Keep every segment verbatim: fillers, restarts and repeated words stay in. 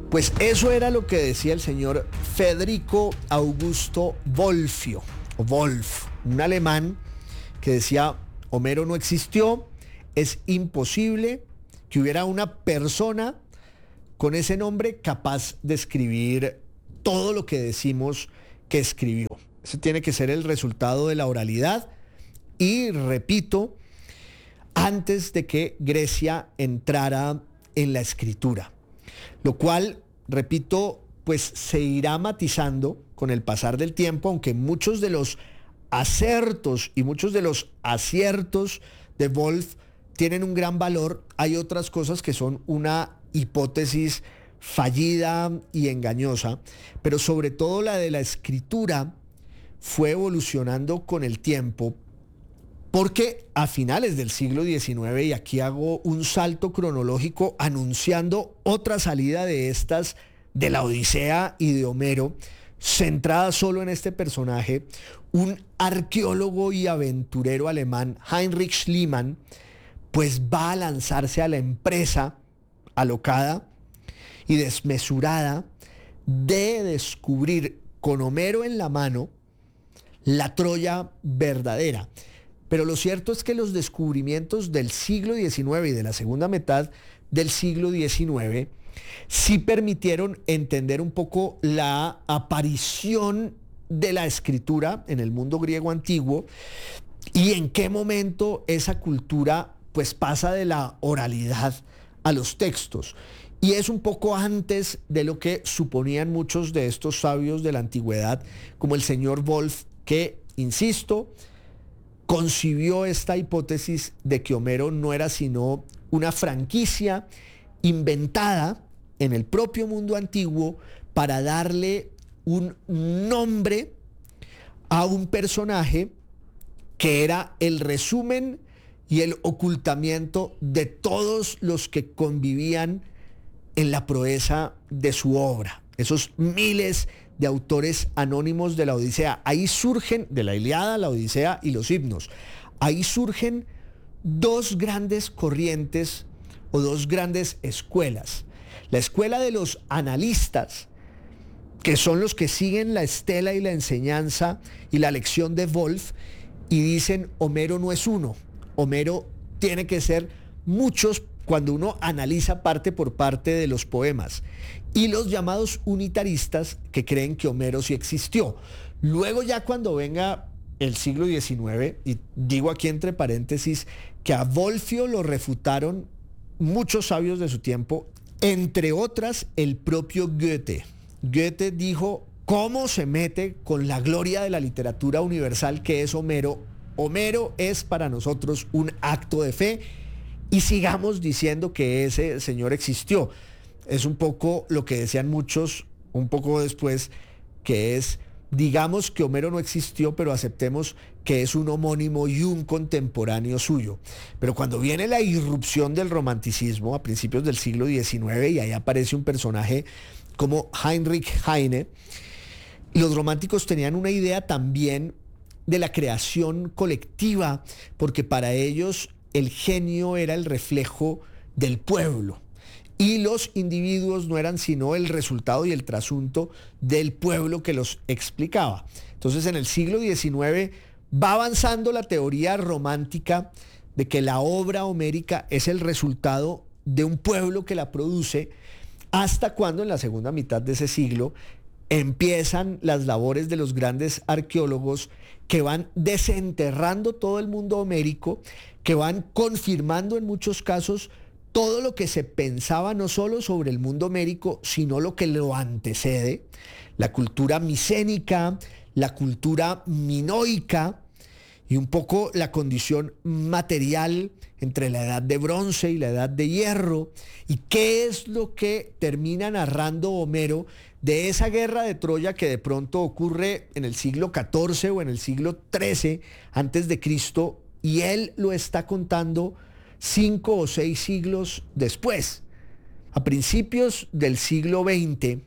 Pues eso era lo que decía el señor Federico Augusto Wolfio, o Wolf, un alemán que decía: Homero no existió, es imposible que hubiera una persona con ese nombre capaz de escribir todo lo que decimos que escribió. Ese tiene que ser el resultado de la oralidad y, repito, antes de que Grecia entrara en la escritura. Lo cual, repito, pues se irá matizando con el pasar del tiempo, aunque muchos de los acertos y muchos de los aciertos de Wolf tienen un gran valor, hay otras cosas que son una hipótesis fallida y engañosa, pero sobre todo la de la escritura fue evolucionando con el tiempo, porque a finales del siglo diecinueve, y aquí hago un salto cronológico anunciando otra salida de estas, de la Odisea y de Homero, centrada solo en este personaje, un arqueólogo y aventurero alemán, Heinrich Schliemann, pues va a lanzarse a la empresa alocada y desmesurada de descubrir con Homero en la mano la Troya verdadera. Pero lo cierto es que los descubrimientos del siglo diecinueve y de la segunda mitad del siglo diecinueve sí permitieron entender un poco la aparición de la escritura en el mundo griego antiguo y en qué momento esa cultura pues pasa de la oralidad a los textos. Y es un poco antes de lo que suponían muchos de estos sabios de la antigüedad, como el señor Wolf, que, insisto, concibió esta hipótesis de que Homero no era sino una franquicia inventada en el propio mundo antiguo para darle un nombre a un personaje que era el resumen y el ocultamiento de todos los que convivían en la proeza de su obra, esos miles de autores anónimos de la Odisea. Ahí surgen, de la Ilíada, la Odisea y los himnos, ahí surgen dos grandes corrientes o dos grandes escuelas. La escuela de los analistas, que son los que siguen la estela y la enseñanza y la lección de Wolf y dicen: Homero no es uno, Homero tiene que ser muchos, cuando uno analiza parte por parte de los poemas. Y los llamados unitaristas, que creen que Homero sí existió. Luego, ya cuando venga el siglo diecinueve, y digo aquí entre paréntesis que a Wolfio lo refutaron muchos sabios de su tiempo, entre otras el propio Goethe. Goethe dijo: ¿cómo se mete con la gloria de la literatura universal que es Homero? Homero es para nosotros un acto de fe, y sigamos diciendo que ese señor existió. Es un poco lo que decían muchos un poco después, que es: digamos que Homero no existió, pero aceptemos que es un homónimo y un contemporáneo suyo. Pero cuando viene la irrupción del romanticismo a principios del siglo diecinueve, y ahí aparece un personaje como Heinrich Heine, los románticos tenían una idea también de la creación colectiva, porque para ellos el genio era el reflejo del pueblo y los individuos no eran sino el resultado y el trasunto del pueblo que los explicaba. Entonces, en el siglo diecinueve va avanzando la teoría romántica de que la obra homérica es el resultado de un pueblo que la produce, hasta cuando en la segunda mitad de ese siglo empiezan las labores de los grandes arqueólogos que van desenterrando todo el mundo homérico, que van confirmando en muchos casos todo lo que se pensaba no solo sobre el mundo homérico, sino lo que lo antecede, la cultura micénica, la cultura minoica y un poco la condición material entre la edad de bronce y la edad de hierro, y qué es lo que termina narrando Homero de esa guerra de Troya que de pronto ocurre en el siglo catorce o en el siglo trece antes de Cristo, y él lo está contando cinco o seis siglos después. A principios del siglo veinte,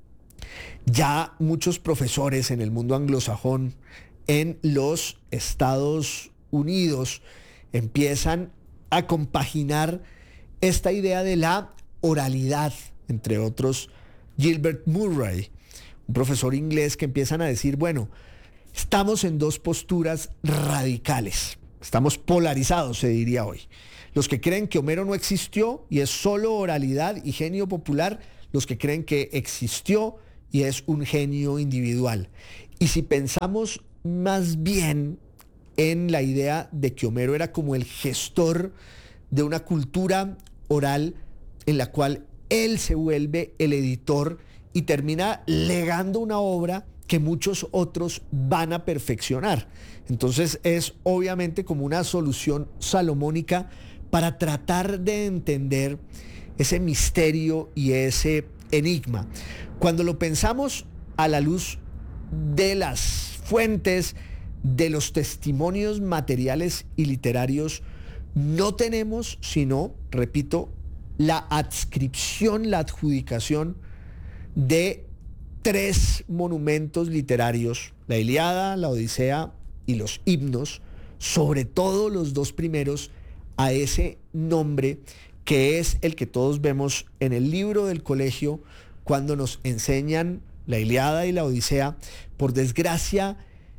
ya muchos profesores en el mundo anglosajón en los Estados Unidos empiezan a compaginar esta idea de la oralidad, entre otros Gilbert Murray, un profesor inglés, que empiezan a decir, bueno, estamos en dos posturas radicales, estamos polarizados, se diría hoy. Los que creen que Homero no existió y es solo oralidad y genio popular, los que creen que existió y es un genio individual. Y si pensamos más bien en la idea de que Homero era como el gestor de una cultura oral en la cual él se vuelve el editor y termina legando una obra que muchos otros van a perfeccionar. Entonces es obviamente como una solución salomónica para tratar de entender ese misterio y ese enigma. Cuando lo pensamos a la luz de las fuentes, de los testimonios materiales y literarios, no tenemos sino, repito, la adscripción, la adjudicación de tres monumentos literarios, la Ilíada, la Odisea y los himnos, sobre todo los dos primeros, a ese nombre que es el que todos vemos en el libro del colegio cuando nos enseñan la Ilíada y la Odisea. Por desgracia,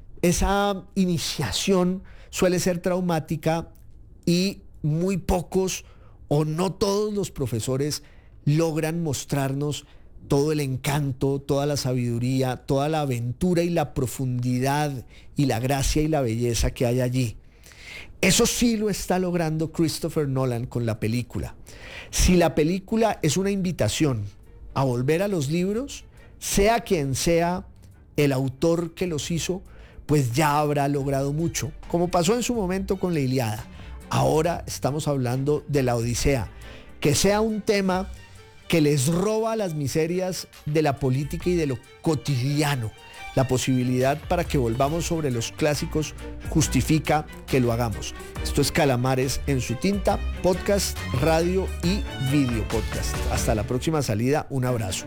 esa iniciación suele ser traumática y muy pocos o no todos los profesores logran mostrarnos todo el encanto, toda la sabiduría, toda la aventura y la profundidad y la gracia y la belleza que hay allí. Eso sí lo está logrando Christopher Nolan con la película. Si la película es una invitación a volver a los libros, sea quien sea el autor que los hizo, pues ya habrá logrado mucho, como pasó en su momento con la Ilíada. Ahora estamos hablando de la Odisea, que sea un tema que les roba las miserias de la política y de lo cotidiano. La posibilidad para que volvamos sobre los clásicos justifica que lo hagamos. Esto es Calamares en su tinta, podcast, radio y video podcast. Hasta la próxima salida, un abrazo.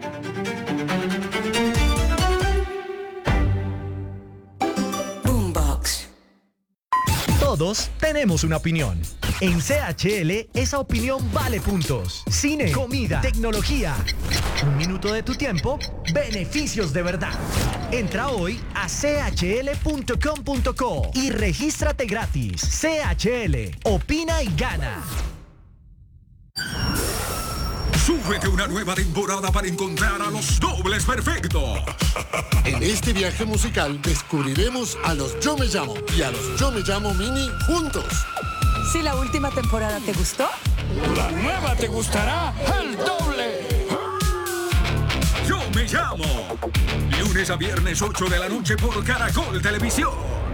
Todos tenemos una opinión. En C H L, esa opinión vale puntos. Cine, comida, tecnología. Un minuto de tu tiempo, beneficios de verdad. Entra hoy a c h l punto com punto co y regístrate gratis. C H L, opina y gana. Súbete una nueva temporada para encontrar a los dobles perfectos. En este viaje musical descubriremos a los Yo Me Llamo y a los Yo Me Llamo Mini juntos. Si la última temporada te gustó, la nueva te gustará al doble. Yo Me Llamo. Lunes a viernes ocho de la noche por Caracol Televisión.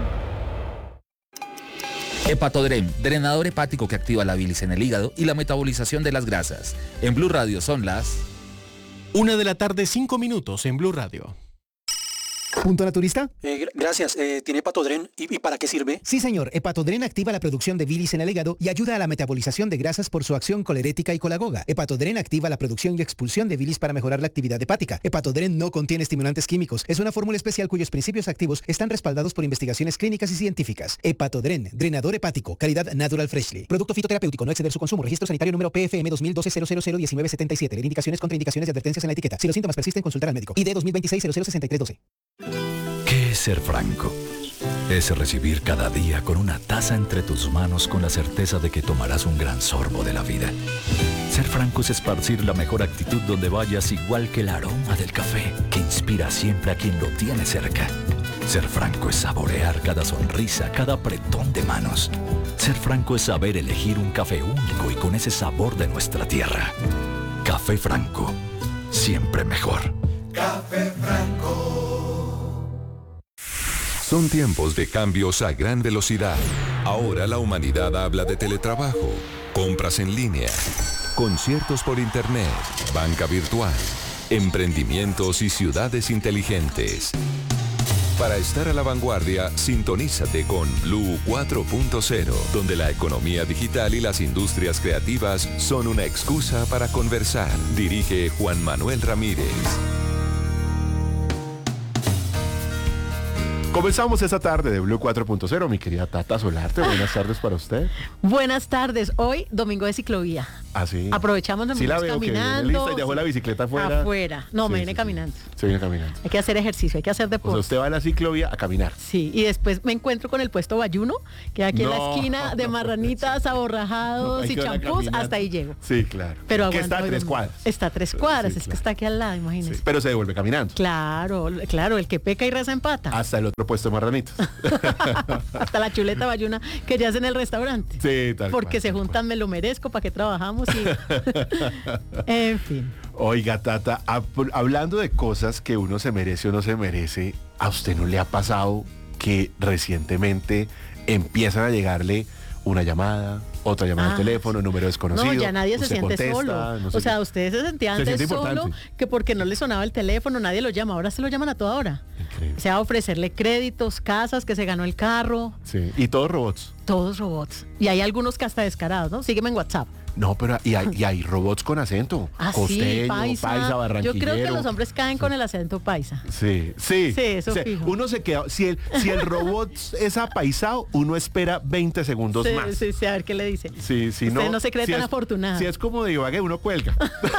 Hepatodren, drenador hepático que activa la bilis en el hígado y la metabolización de las grasas. En Blue Radio son las... Una de la tarde, cinco minutos en Blue Radio. ¿Punto naturista? Eh, gracias. Eh, ¿Tiene Hepatodren? ¿Y, ¿Y para qué sirve? Sí, señor. Hepatodren activa la producción de bilis en el hígado y ayuda a la metabolización de grasas por su acción colerética y colagoga. Hepatodren activa la producción y expulsión de bilis para mejorar la actividad hepática. Hepatodren no contiene estimulantes químicos. Es una fórmula especial cuyos principios activos están respaldados por investigaciones clínicas y científicas. Hepatodren, drenador hepático, calidad Natural Freshly. Producto fitoterapéutico, no exceder su consumo. Registro sanitario número P F M dos mil doce cero cero cero diecinueve setenta y siete. Leer indicaciones, contraindicaciones y advertencias en la etiqueta. Si los síntomas persisten, consultar al médico. I D dos mil veintiséis cero cero sesenta y tres doce. ¿Qué es ser franco? Es recibir cada día con una taza entre tus manos con la certeza de que tomarás un gran sorbo de la vida. Ser franco es esparcir la mejor actitud donde vayas, igual que el aroma del café, que inspira siempre a quien lo tiene cerca. Ser franco es saborear cada sonrisa, cada apretón de manos. Ser franco es saber elegir un café único y con ese sabor de nuestra tierra. Café Franco, siempre mejor. Café Franco. Son tiempos de cambios a gran velocidad. Ahora la humanidad habla de teletrabajo, compras en línea, conciertos por internet, banca virtual, emprendimientos y ciudades inteligentes. Para estar a la vanguardia, sintonízate con Blue cuatro punto cero, donde la economía digital y las industrias creativas son una excusa para conversar. Dirige Juan Manuel Ramírez. Comenzamos esta tarde de Blue cuatro punto cero, mi querida Tata Solarte. Buenas tardes para usted. Buenas tardes. Hoy, domingo de ciclovía. Ah, sí. Aprovechamos, nos sí la vamos veo, caminando. Que lista y dejó la bicicleta afuera. Afuera. No, sí, me vine sí, caminando. Sí. Se viene caminando. Hay que hacer ejercicio, hay que hacer deporte. O sea, usted va a la ciclovía a caminar. Sí, y después me encuentro con el puesto Bayuno, que aquí no, en la esquina de marranitas, aborrajados no, y champús, hasta ahí llego. Sí, claro. Pero que está a tres cuadras. Está a tres cuadras, sí, es claro. que está aquí al lado, imagínese. Sí, pero se devuelve caminando. Claro, claro, el que peca y reza empata. Hasta el otro puesto de marranitas. Hasta la chuleta bayuna que ya es en el restaurante. Sí, tal Porque cual, se tal juntan, cual. me lo merezco, para qué trabajamos y... En fin. Oiga, Tata, hablando de cosas que uno se merece o no se merece, ¿a usted no le ha pasado que recientemente empiezan a llegarle una llamada, otra llamada Ah, de teléfono, número desconocido? No, ya nadie se usted siente contesta, solo. no sé o sea, qué. usted se sentía Se antes siente solo, importante. que porque no le sonaba el teléfono, nadie lo llama. Ahora se lo llaman a toda hora. Increíble. O sea, ofrecerle créditos, casas, que se ganó el carro. Sí, y todos robots. Todos robots. Y hay algunos que hasta descarados, ¿no? Sígueme en WhatsApp. No, pero y hay, y hay robots con acento. Ah, costeño, sí, paisa. paisa, barranquillero. Yo creo que los hombres caen con el acento paisa. Sí, sí. Sí, eso O sea, fijo. uno se queda, si el, si el robot es apaisado, uno espera veinte segundos Sí, más. sí, sí, a ver qué le dice. Sí, si Usted no, no se cree si tan es- afortunado. Si es como de Ibagué, uno cuelga.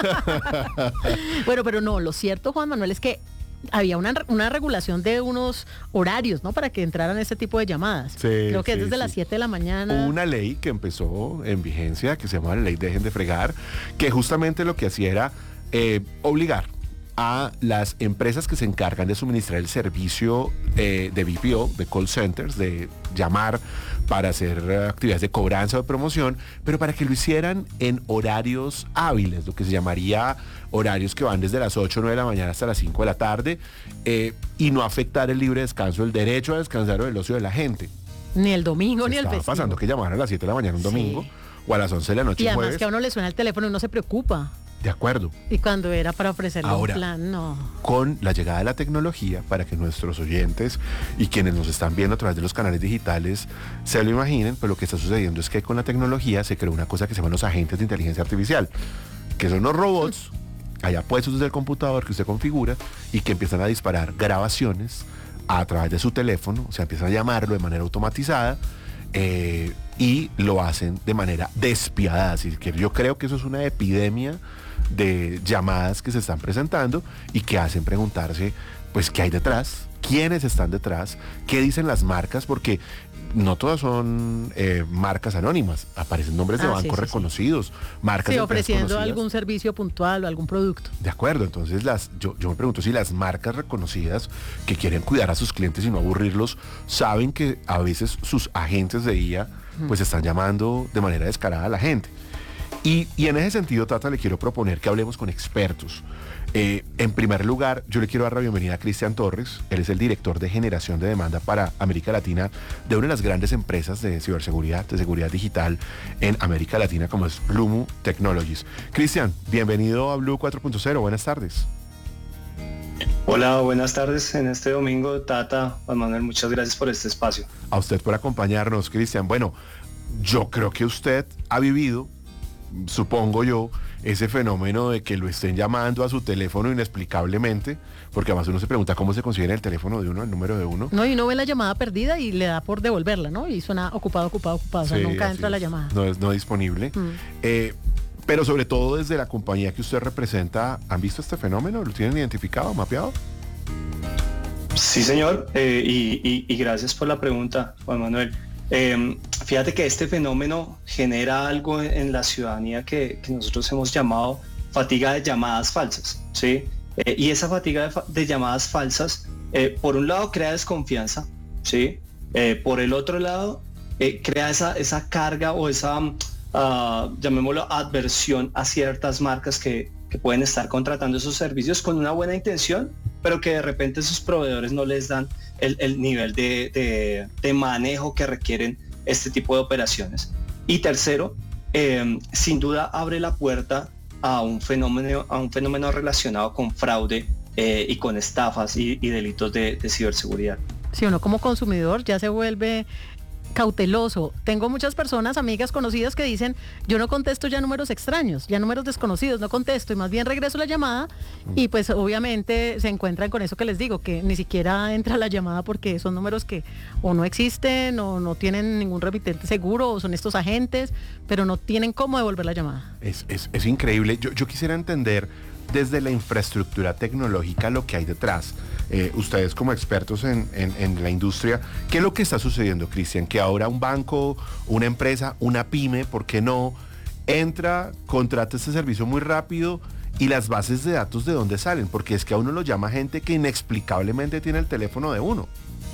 Bueno, pero no, lo cierto, Juan Manuel, es que había una, una regulación de unos horarios, ¿no? Para que entraran ese tipo de llamadas. Sí, Creo que es sí, desde sí. las siete de la mañana. Hubo una ley que empezó en vigencia, que se llama la ley Dejen de Fregar, que justamente lo que hacía era eh, obligar a las empresas que se encargan de suministrar el servicio eh, de B P O, de call centers, de llamar para hacer eh, actividades de cobranza o de promoción, pero para que lo hicieran en horarios hábiles, lo que se llamaría horarios que van desde las ocho o nueve de la mañana hasta las cinco de la tarde, eh, y no afectar el libre descanso, el derecho a descansar o el ocio de la gente. Ni el domingo, ni el Estaba festivo. pasando que llamaran a las siete de la mañana un Sí. domingo o a las once de la noche Y un además jueves. que a uno le suena el teléfono y uno se preocupa. De acuerdo. Y cuando era para ofrecerle Ahora, un plan, no. Con la llegada de la tecnología, para que nuestros oyentes y quienes nos están viendo a través de los canales digitales se lo imaginen, pues lo que está sucediendo es que con la tecnología se creó una cosa que se llaman los agentes de inteligencia artificial, que son los robots allá puestos desde el computador que usted configura y que empiezan a disparar grabaciones a través de su teléfono, o sea, empiezan a llamarlo de manera automatizada. Eh, y lo hacen de manera despiadada. Así que yo creo que eso es una epidemia de llamadas que se están presentando y que hacen preguntarse, pues, ¿qué hay detrás? ¿Quiénes están detrás? ¿Qué dicen las marcas? Porque no todas son eh, marcas anónimas, aparecen nombres de Ah, bancos sí, sí, sí. reconocidos, marcas Sí, de empresas ofreciendo conocidas. algún servicio puntual o algún producto. De acuerdo, entonces las, yo, yo me pregunto si las marcas reconocidas que quieren cuidar a sus clientes y no aburrirlos, saben que a veces sus agentes de I A pues están llamando de manera descarada a la gente. Y, y en ese sentido, Tata, le quiero proponer que hablemos con expertos. Eh, en primer lugar, yo le quiero dar la bienvenida a Cristian Torres. Él es el director de generación de demanda para América Latina de una de las grandes empresas de ciberseguridad, de seguridad digital en América Latina, como es Lumu Technologies. Cristian, bienvenido a Blue cuatro punto cero. Buenas tardes. Hola, buenas tardes en este domingo. Tata, Juan Manuel, muchas gracias por este espacio. A usted por acompañarnos, Cristian. Bueno, yo creo que usted ha vivido, supongo yo, ese fenómeno de que lo estén llamando a su teléfono inexplicablemente, porque además uno se pregunta cómo se consigue el teléfono de uno, el número de uno. No, y uno ve la llamada perdida y le da por devolverla, ¿no? Y suena ocupado, ocupado, ocupado. O sea, Sí, nunca así entra la es. llamada. No es no disponible. Mm. Eh, pero sobre todo desde la compañía que usted representa, ¿han visto este fenómeno? ¿Lo tienen identificado, mapeado? Sí, señor, eh, y, y- y gracias por la pregunta, Juan Manuel. Eh, fíjate que este fenómeno genera algo en, en la ciudadanía que, que nosotros hemos llamado fatiga de llamadas falsas, ¿sí? Eh, y esa fatiga de, fa- de llamadas falsas, eh, por un lado crea desconfianza, ¿sí? Eh, por el otro lado, eh, crea esa, esa carga o esa, ah, llamémoslo, adversión a ciertas marcas que, que pueden estar contratando esos servicios con una buena intención, pero que de repente sus proveedores no les dan el, el nivel de, de- de manejo que requieren este tipo de operaciones. Y tercero, eh, sin duda abre la puerta a un fenómeno, a un fenómeno relacionado con fraude eh, y con estafas y, y delitos de, de ciberseguridad. Si uno como consumidor ya se vuelve cauteloso. Tengo muchas personas, amigas, conocidas que dicen, yo no contesto ya números extraños, ya números desconocidos, no contesto y más bien regreso la llamada y pues obviamente se encuentran con eso que les digo, que ni siquiera entra la llamada porque son números que o no existen o no tienen ningún remitente seguro o son estos agentes, pero no tienen cómo devolver la llamada. Es, es, es increíble. Yo, yo quisiera entender desde la infraestructura tecnológica lo que hay detrás. Eh, ustedes como expertos en, en, en la industria, ¿qué es lo que está sucediendo, Cristian? Que ahora un banco, una empresa, una pyme, ¿por qué no? Entra, contrata este servicio muy rápido y las bases de datos, ¿de dónde salen? Porque es que a uno lo llama gente que inexplicablemente tiene el teléfono de uno.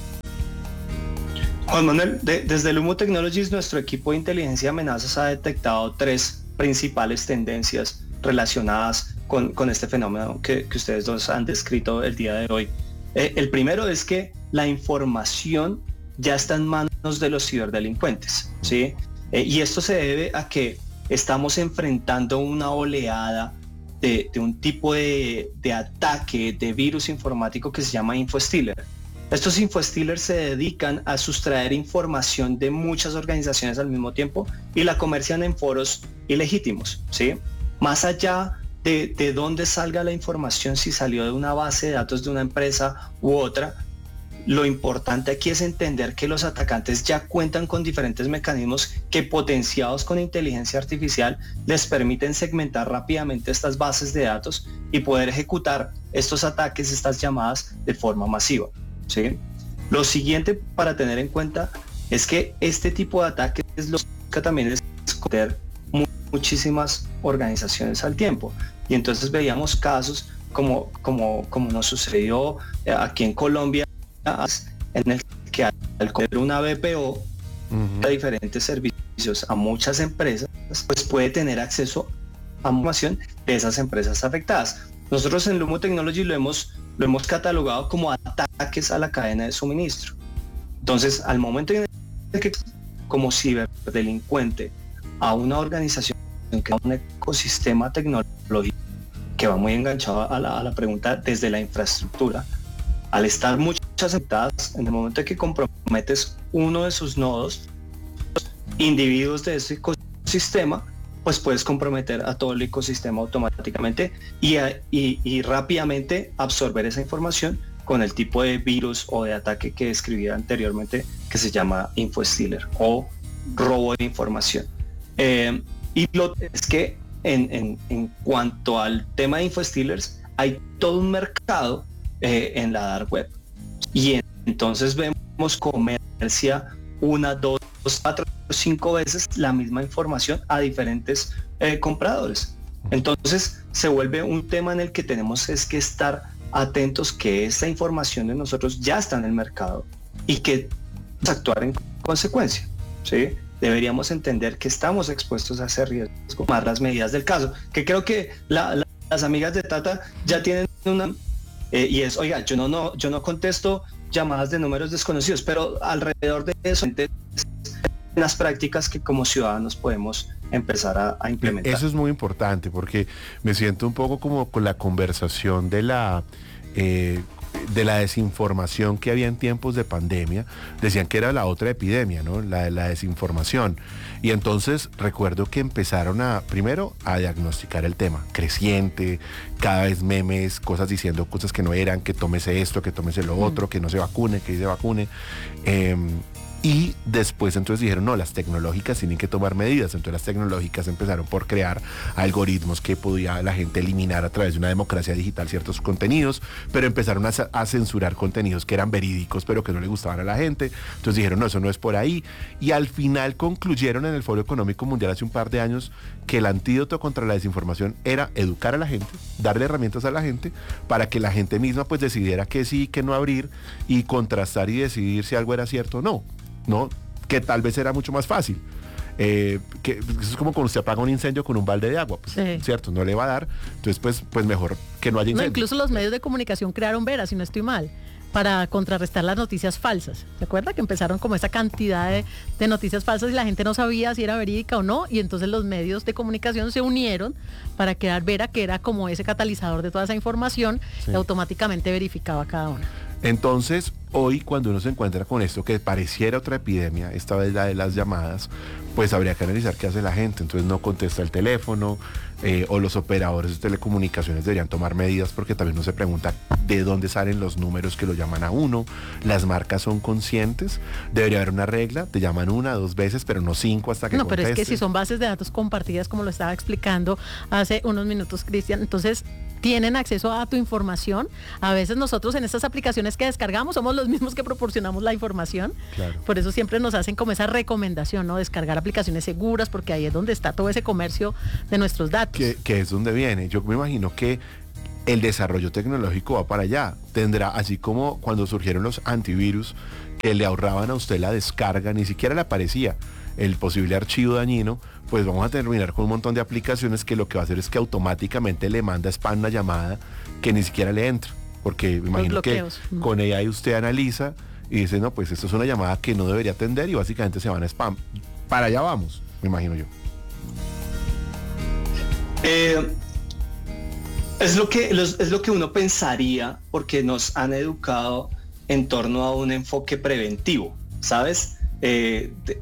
Juan Manuel, de, desde Lumo Technologies, nuestro equipo de inteligencia de amenazas ha detectado tres principales tendencias relacionadas con, con este fenómeno que, que ustedes dos han descrito el día de hoy. Eh, el primero es que la información ya está en manos de los ciberdelincuentes, ¿sí? Eh, y esto se debe a que estamos enfrentando una oleada de, de un tipo de, de ataque, de virus informático que se llama InfoStealer. Estos InfoStealers se dedican a sustraer información de muchas organizaciones al mismo tiempo y la comercian en foros ilegítimos, ¿sí? Más allá de, de dónde salga la información, si salió de una base de datos de una empresa u otra, lo importante aquí es entender que los atacantes ya cuentan con diferentes mecanismos que, potenciados con inteligencia artificial, les permiten segmentar rápidamente estas bases de datos y poder ejecutar estos ataques, estas llamadas de forma masiva, ¿sí? Lo siguiente para tener en cuenta es que este tipo de ataques lo que también es esconder muchísimas organizaciones al tiempo. Y entonces veíamos casos como, como, como nos sucedió aquí en Colombia, en el que al coger una B P O uh-huh. a diferentes servicios a muchas empresas, pues puede tener acceso a información de esas empresas afectadas. Nosotros en Lumo Technology lo hemos, lo hemos catalogado como ataques a la cadena de suministro. Entonces, al momento en el que como ciberdelincuente a una organización que es un ecosistema tecnológico que va muy enganchado a la, a la pregunta desde la infraestructura, al estar muchas afectadas, en el momento en que comprometes uno de sus nodos, individuos de ese ecosistema, pues puedes comprometer a todo el ecosistema automáticamente y, y, y rápidamente absorber esa información con el tipo de virus o de ataque que describí anteriormente, que se llama InfoStealer o robo de información. Eh, y lo es que en, en, en cuanto al tema de InfoStealers, hay todo un mercado eh, en la dark web. Y en, entonces vemos comercia una, dos, cuatro, cinco veces la misma información a diferentes eh, compradores. Entonces se vuelve un tema en el que tenemos es que estar atentos que esta información de nosotros ya está en el mercado y que actuar en consecuencia, ¿sí? Deberíamos entender que estamos expuestos a ese riesgo, tomar las medidas del caso, que creo que la, la, las amigas de Tata ya tienen una eh, y es, oiga, yo no, no, yo no contesto llamadas de números desconocidos, pero alrededor de eso las prácticas que como ciudadanos podemos empezar a, a implementar. Eso es muy importante porque me siento un poco como con la conversación de la eh, de la desinformación que había en tiempos de pandemia. Decían que era la otra epidemia, ¿no? La de la desinformación. Y entonces recuerdo que empezaron a, primero, a diagnosticar el tema. Creciente, cada vez memes, cosas diciendo cosas que no eran, que tómese esto, que tómese lo otro, que no se vacune, que se vacune. Eh, Y después entonces dijeron, no, las tecnológicas tienen que tomar medidas. Entonces las tecnológicas empezaron por crear algoritmos que podía la gente eliminar a través de una democracia digital ciertos contenidos, pero empezaron a, a censurar contenidos que eran verídicos, pero que no le gustaban a la gente. Entonces dijeron, no, eso no es por ahí. Y al final concluyeron en el Foro Económico Mundial hace un par de años que el antídoto contra la desinformación era educar a la gente, darle herramientas a la gente para que la gente misma pues decidiera que sí, que no abrir y contrastar y decidir si algo era cierto o no. ¿No? Que tal vez era mucho más fácil. Eh, que eso es como cuando usted apaga un incendio con un balde de agua, pues, sí. ¿Cierto? No le va a dar. Entonces, pues, pues mejor que no haya incendio. No, incluso los medios de comunicación crearon veras, si no estoy mal, para contrarrestar las noticias falsas. ¿Se acuerda? Que empezaron como esa cantidad de, de noticias falsas y la gente no sabía si era verídica o no, y entonces los medios de comunicación se unieron para crear Vera, que era como ese catalizador de toda esa información, sí. Y automáticamente verificaba cada una. Entonces, hoy cuando uno se encuentra con esto que pareciera otra epidemia, esta vez la de las llamadas, pues habría que analizar qué hace la gente. Entonces no contesta el teléfono, eh, o los operadores de telecomunicaciones deberían tomar medidas, porque también uno se pregunta de dónde salen los números que lo llaman a uno. Las marcas son conscientes, debería haber una regla, te llaman una, dos veces, pero no cinco hasta que No, pero contestes. es que si son bases de datos compartidas, como lo estaba explicando hace unos minutos Cristian, entonces tienen acceso a tu información. A veces nosotros en estas aplicaciones que descargamos somos los mismos que proporcionamos la información. Claro. Por eso siempre nos hacen como esa recomendación, ¿no? Descargar aplicaciones seguras, porque ahí es donde está todo ese comercio de nuestros datos. Que, que es donde viene. Yo me imagino que el desarrollo tecnológico va para allá. Tendrá, así como cuando surgieron los antivirus, que le ahorraban a usted la descarga, ni siquiera le aparecía el posible archivo dañino, pues vamos a terminar con un montón de aplicaciones que lo que va a hacer es que automáticamente le manda spam una llamada que ni siquiera le entra, porque me imagino que con A I usted analiza y dice, no, pues esto es una llamada que no debería atender y básicamente se van a spam. Para allá vamos, me imagino yo. Eh, es lo que es lo que uno pensaría, porque nos han educado en torno a un enfoque preventivo, ¿sabes? Eh, de,